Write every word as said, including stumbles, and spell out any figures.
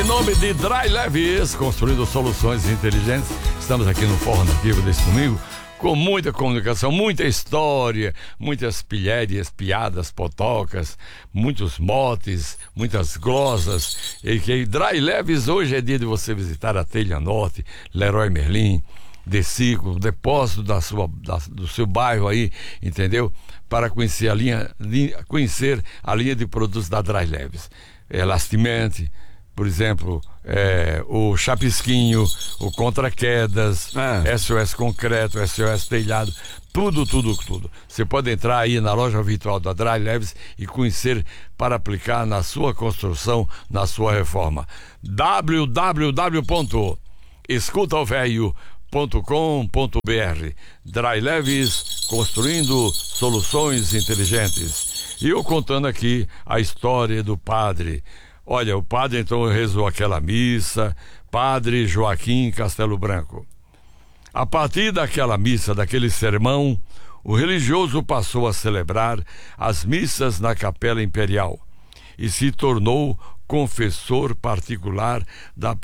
Em nome de Dry Leves, construindo soluções inteligentes, estamos aqui no Forró Nativo desse domingo, com muita comunicação, muita história, muitas pilhérias, piadas, potocas, muitos motes, muitas glosas. E que Dry Leves, hoje é dia de você visitar a Telha Norte, Leroy Merlin, Decico, depósito da sua, da, do seu bairro aí, entendeu? Para conhecer a linha, linha, conhecer a linha de produtos da Dry Leves. Elastimente, por exemplo, é, o chapisquinho, o contra-quedas, ah. S O S concreto, S O S telhado, tudo, tudo, tudo. Você pode entrar aí na loja virtual da Dry Leves e conhecer para aplicar na sua construção, na sua reforma. w w w ponto escuta o velho ponto com ponto b r. Dry Leves, construindo soluções inteligentes. E eu contando aqui a história do padre. Olha, o padre então rezou aquela missa, Padre Joaquim Castelo Branco. A partir daquela missa, daquele sermão, o religioso passou a celebrar as missas na Capela Imperial e se tornou confessor particular da